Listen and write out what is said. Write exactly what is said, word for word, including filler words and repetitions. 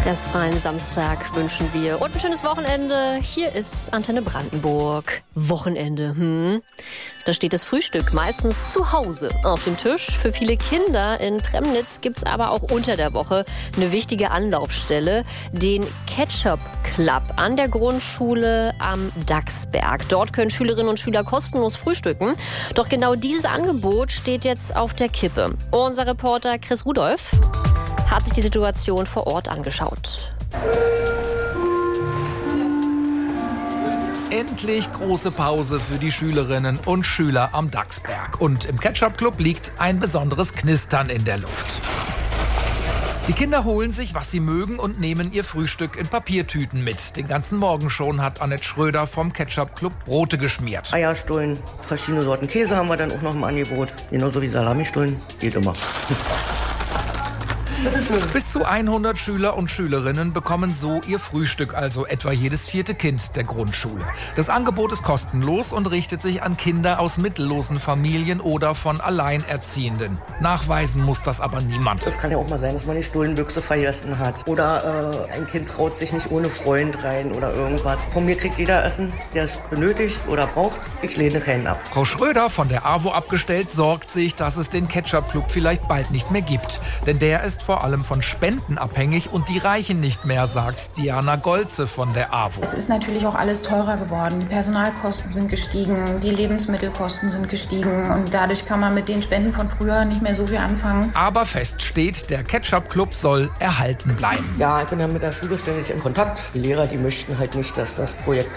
Stressfreien Samstag wünschen wir und ein schönes Wochenende. Hier ist Antenne Brandenburg. Wochenende, hm? Da steht das Frühstück meistens zu Hause auf dem Tisch. Für viele Kinder in Premnitz gibt's aber auch unter der Woche eine wichtige Anlaufstelle, den Ketchup Club an der Grundschule am Dachsberg. Dort können Schülerinnen und Schüler kostenlos frühstücken. Doch genau dieses Angebot steht jetzt auf der Kippe. Unser Reporter Chris Rudolph hat sich die Situation vor Ort angeschaut. Endlich große Pause für die Schülerinnen und Schüler am Dachsberg. Und im Ketchup Club liegt ein besonderes Knistern in der Luft. Die Kinder holen sich, was sie mögen und nehmen ihr Frühstück in Papiertüten mit. Den ganzen Morgen schon hat Annette Schröder vom Ketchup Club Brote geschmiert. Eierstullen, verschiedene Sorten Käse haben wir dann auch noch im Angebot. Genauso wie Salamistullen, geht immer. Bis zu hundert Schüler und Schülerinnen bekommen so ihr Frühstück, also etwa jedes vierte Kind der Grundschule. Das Angebot ist kostenlos und richtet sich an Kinder aus mittellosen Familien oder von Alleinerziehenden. Nachweisen muss das aber niemand. Das kann ja auch mal sein, dass man die Stullenbüchse vergessen hat. Oder äh, ein Kind traut sich nicht ohne Freund rein oder irgendwas. Von mir kriegt jeder Essen, der es benötigt oder braucht. Ich lehne keinen ab. Frau Schröder, von der A W O abgestellt, sorgt sich, dass es den Ketchup Club vielleicht bald nicht mehr gibt. Denn der ist vor allem von Spenden abhängig und die reichen nicht mehr, sagt Diana Golze von der A W O. Es ist natürlich auch alles teurer geworden. Die Personalkosten sind gestiegen, die Lebensmittelkosten sind gestiegen und dadurch kann man mit den Spenden von früher nicht mehr so viel anfangen. Aber fest steht, der Ketchup Club soll erhalten bleiben. Ja, ich bin ja mit der Schule ständig in Kontakt. Die Lehrer, die möchten halt nicht, dass das Projekt